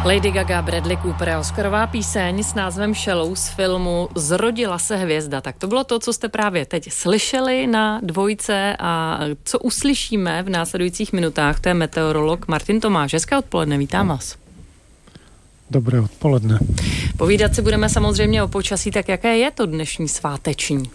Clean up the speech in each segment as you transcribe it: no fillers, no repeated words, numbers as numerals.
Lady Gaga, Bradley Cooper a Oscarová píseň s názvem Shallow z filmu Zrodila se hvězda. Tak to bylo to, co jste právě teď slyšeli na Dvojce a co uslyšíme v následujících minutách, to je meteorolog Martin Tomáš. Hezké odpoledne, vítám vás. Dobré odpoledne. Povídat si budeme samozřejmě o počasí, tak jaké je to dnešní sváteční?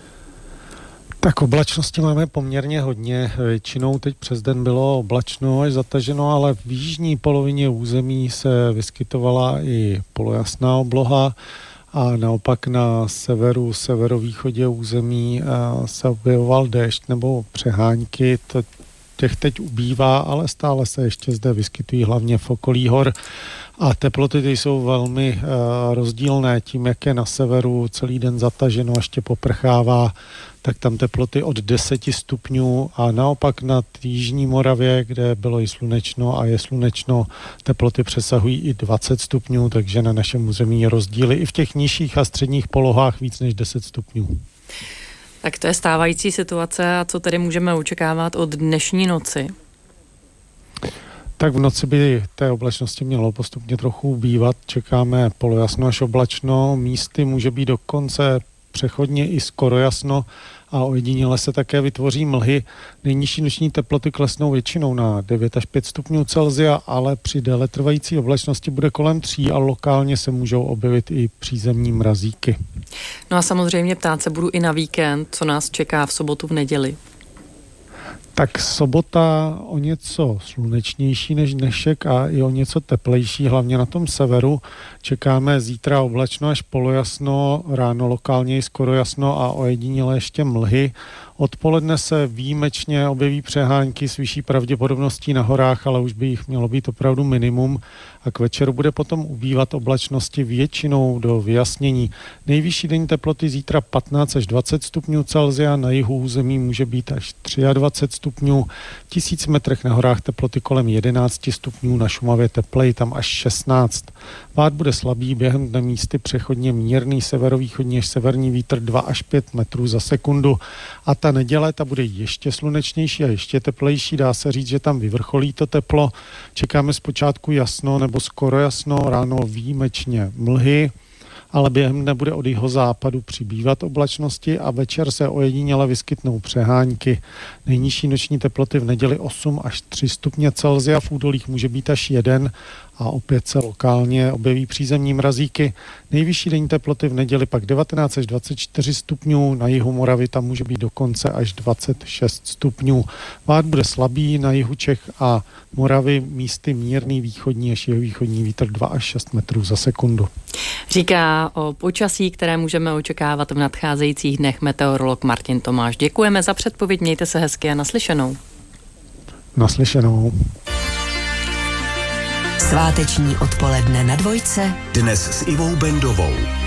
Tak oblačnosti máme poměrně hodně. Většinou teď přes den bylo oblačno až zataženo, ale v jižní polovině území se vyskytovala i polojasná obloha a naopak na severu, severovýchodě území se objevoval déšť nebo přehánky. Těch teď ubývá, ale stále se ještě zde vyskytují hlavně v okolí hor. A teploty ty jsou velmi rozdílné tím, jak je na severu celý den zataženo, ještě poprchává, tak tam teploty od 10 stupňů a naopak na jižní Moravě, kde bylo i slunečno a je slunečno, teploty přesahují i 20 stupňů, takže na našem území je rozdíly i v těch nižších a středních polohách víc než 10 stupňů. Tak to je stávající situace a co tedy můžeme očekávat od dnešní noci? Tak v noci by té oblačnosti mělo postupně trochu ubývat. Čekáme polojasno až oblačno. Místy může být dokonce přechodně i skoro jasno a ojediněle se také vytvoří mlhy. Nejnižší noční teploty klesnou většinou na 9 až 5 stupňů Celsia, ale při déle trvající oblačnosti bude kolem 3 a lokálně se můžou objevit i přízemní mrazíky. No a samozřejmě ptát se budu i na víkend, co nás čeká v sobotu, v neděli. Tak sobota o něco slunečnější než dnešek a i o něco teplejší, hlavně na tom severu. Čekáme zítra oblačno až polojasno, ráno lokálně i skoro jasno a ojediněle ještě mlhy. Odpoledne se výjimečně objeví přehánky s vyšší pravděpodobností na horách, ale už by jich mělo být opravdu minimum a k večeru bude potom ubývat oblačnosti většinou do vyjasnění. Nejvyšší denní teploty zítra 15 až 20 stupňů Celsia, na jihu území může být až 23 stupňů, 1000 metrech na horách teploty kolem 11 stupňů, na Šumavě teplej, tam až 16. Vád bude slabý, během dne místy přechodně mírný severovýchodní až severní vítr 2 až 5 metrů za sekundu a ta neděle, ta bude ještě slunečnější a ještě teplejší, dá se říct, že tam vyvrcholí to teplo. Čekáme zpočátku jasno nebo skoro jasno, ráno výjimečně mlhy, ale během dne bude od jihozápadu přibývat oblačnosti a večer se ojediněle vyskytnou přehánky. Nejnižší noční teploty v neděli 8 až 3 stupně Celsia, v údolích může být až 1 a opět se lokálně objeví přízemní mrazíky. Nejvyšší denní teploty v neděli pak 19 až 24 stupňů, na jihu Moravy tam může být dokonce až 26 stupňů. Vád bude slabý, na jihu Čech a Moravy místy mírný východní až jihovýchodní vítr 2 až 6 metrů za sekundu. Říká o počasí, které můžeme očekávat v nadcházejících dnech meteorolog Martin Tomáš. Děkujeme za předpověď, mějte se hezky a naslyšenou. Naslyšenou. Sváteční odpoledne na Dvojce. Dnes s Ivou Bendovou.